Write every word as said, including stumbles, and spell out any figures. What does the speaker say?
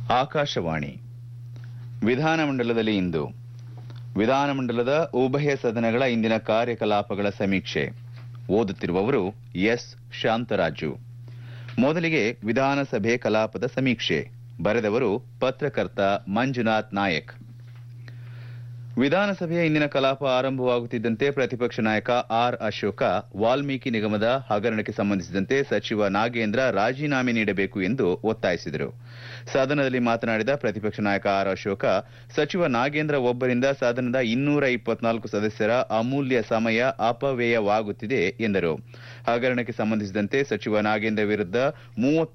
ಆಕಾಶವಾಣಿ ವಿಧಾನಮಂಡಲದಲ್ಲಿ ಇಂದು ವಿಧಾನಮಂಡಲದ ಉಭಯ ಸದನಗಳ ಇಂದಿನ ಕಾರ್ಯಕಲಾಪಗಳ ಸಮೀಕ್ಷೆ. ಓದುತ್ತಿರುವವರು ಎಸ್ ಶಾಂತರಾಜು. ಮೊದಲಿಗೆ ವಿಧಾನಸಭೆ ಕಲಾಪದ ಸಮೀಕ್ಷೆ. ಬರೆದವರು ಪತ್ರಕರ್ತ ಮಂಜುನಾಥ್ ನಾಯಕ್. ವಿಧಾನಸಭೆಯ ಇಂದಿನ ಕಲಾಪ ಆರಂಭವಾಗುತ್ತಿದ್ದಂತೆ ಪ್ರತಿಪಕ್ಷ ನಾಯಕ ಆರ್ ಅಶೋಕ ವಾಲ್ಮೀಕಿ ನಿಗಮದ ಹಗರಣಕ್ಕೆ ಸಂಬಂಧಿಸಿದಂತೆ ಸಚಿವ ನಾಗೇಂದ್ರ ರಾಜೀನಾಮೆ ನೀಡಬೇಕು ಎಂದು ಒತ್ತಾಯಿಸಿದರು. ಸದನದಲ್ಲಿ ಮಾತನಾಡಿದ ಪ್ರತಿಪಕ್ಷ ನಾಯಕ ಆರ್ ಅಶೋಕ, ಸಚಿವ ನಾಗೇಂದ್ರ ಒಬ್ಬರಿಂದ ಸದನದ ಇನ್ನೂರ ಇಪ್ಪತ್ನಾಲ್ಕು ಸದಸ್ಯರ ಅಮೂಲ್ಯ ಸಮಯ ಅಪವ್ಯಯವಾಗುತ್ತಿದೆ ಎಂದರು. ಹಗರಣಕ್ಕೆ ಸಂಬಂಧಿಸಿದಂತೆ ಸಚಿವ ನಾಗೇಂದ್ರ ವಿರುದ್ಧ ಮೂವತ್ತು